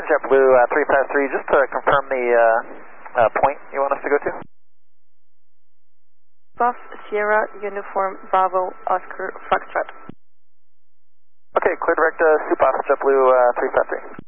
JetBlue 353, just to confirm the point you want us to go to. Buff Sierra Uniform Bravo Oscar Foxtrot. Okay, clear direct Supas JetBlue 353.